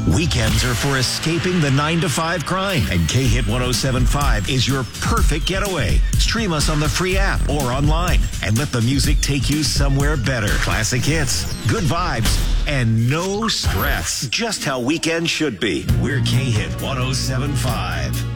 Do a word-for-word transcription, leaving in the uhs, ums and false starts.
Weekends are for escaping the nine to five grind, and K-Hit ten seventy-five is your perfect getaway. Stream us on the free app or online and let the music take you somewhere better. Classic hits, good vibes, and no stress. Just how weekends should be. We're K-Hit ten seventy-five.